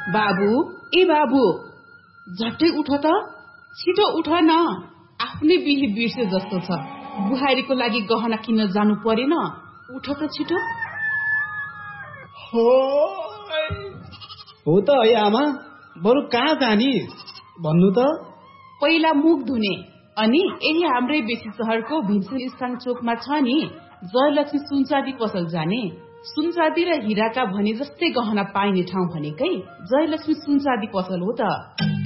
बाबु, ए बाबु, झट्टै उठ त, छिटो उठ न। आफ्नै बिही बिर्से जस्तो छ। बुहारीको लागि गहना किन्न जानु परेन, उठ त छिटो। हो त है आमा, बरु कहाँ जाने भन्नु त। पहिला मुख धुने, अनि यही हाम्रै बेसी शहरको भीमसेन चोकमा छ नि जयलक्ष्मी सुनचाँदी पसल जाने। सुनचाँदी र हिराका भने जस्तै गहना पाइने ठाउँ भनेकै जयलक्ष्मी सुनचाँदी पसल हो त।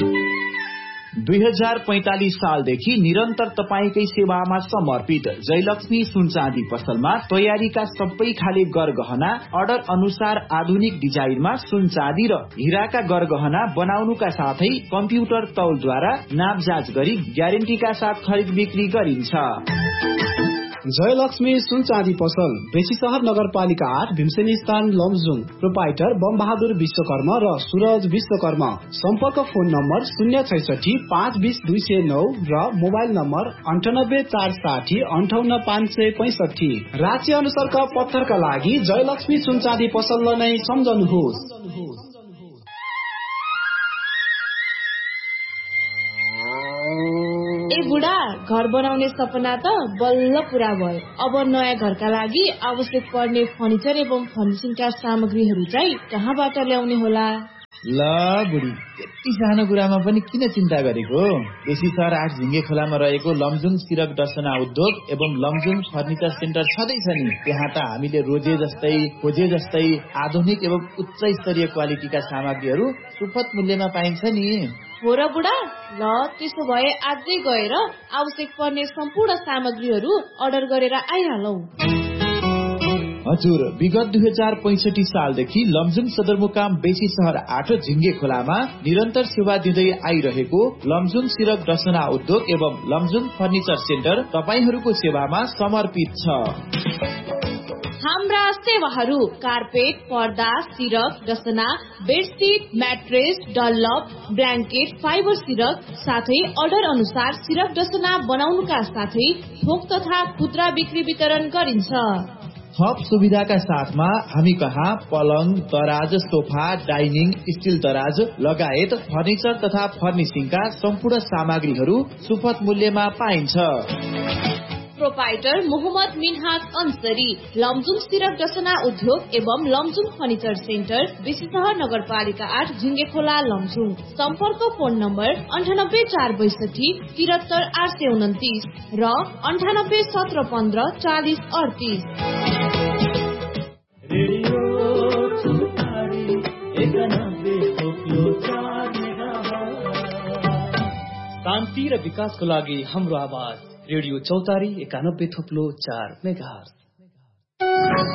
2045 सालदेखि निरन्तर तपाईकै सेवामा समर्पित जयलक्ष्मी सुनचाँदी पसलमा तयारीका सबै खाले गरगहना अर्डर अनुसार आधुनिक डिजाइनमा सुनचाँदी र हिराका गरगहना बनाउनुका साथै कम्प्युटर तौलद्वारा नापजाँच गरी ग्यारेन्टीका साथ खरिद बिक्री गरिन्छ। जयलक्ष्मी सुनचाँदी पसल बेसी शहर नगरपालिका 8 भीमसेनी स्थान लमजुङ। प्रोपाइटर बमबहादुर विश्वकर्मा र सूरज विश्वकर्मा। सम्पर्क फोन नम्बर 066 520 209 र मोबाइल नम्बर 98 460 58 565। राज्य अनुसारका पत्थरका लागि जयलक्ष्मी सुनचाँदी पसललाई नै सम्झनुहोस्। ए बुढा, घर बनाउने सपना त बल्ल पूरा भयो। अब नयाँ घरका लागि आवश्यक पर्ने फर्निचर एवं फर्निशिङका सामग्रीहरू चाहिँ कहाँबाट ल्याउने होला? ल बुढी, यति सानो कुरामा पनि किन चिन्ता गरेको? बेसी सहर 8 झिङ्गे खोलामा रहेको लमजुङ सिरक दर्शना उद्योग एवं लमजुङ फर्निचर सेन्टर छँदैछ नि। त्यहाँ त हामीले रोजे जस्तै खोजे जस्तै आधुनिक एवं उच्च स्तरीय क्वालिटीका सामग्रीहरू सुपथ मूल्यमा पाइन्छ नि। हो र बुढा, ल त्यसो भए आजै गएर आवश्यक पर्ने सम्पूर्ण सामग्रीहरू अर्डर गरेर आइहालौ। हजुर, विगत 2065 सालदेखि लमजुङ सदरमुकाम बेसी सहर 8 झिङ्गे खोलामा निरन्तर सेवा दिँदै आइरहेको लमजुङ सिरक दर्शना उद्योग एवं लमजुङ फर्निचर सेन्टर तपाईहरूको सेवामा समर्पित छ। हाम्रा सेवाहरू कार्पेट, पर्दा, सिरक, डसना, bedsheet, mattress, Dunlop, blanket, fibre सिरक, साथै अर्डर अनुसार सिरक डसना बनाउनुका साथै थोक तथा खुद्रा बिक्री वितरण गरिन्छ। थप सुविधाका साथमा हामी कहाँ पलङ, दराज, सोफा, डाइनिङ, स्टिल दराज लगायत फर्निचर तथा फर्निशिङका सम्पूर्ण सामग्रीहरू सुपथ मूल्यमा पाइन्छ। प्रोपाइटर मोहम्मद मिनहाज अंसरी, लमजुङ सिरक डसना उद्योग एवं लमजुङ फर्निचर सेन्टर, बेसी सहर नगरपालिका 8 झिङ्गे खोला लमजुङ। सम्पर्क फोन नम्बर 98 462 73 829 र 98 17 15 40 38। शान्ति र विकासको लागि हाम्रो आवाज रेडियो चौतारी 91.4 मेगाहर्ज।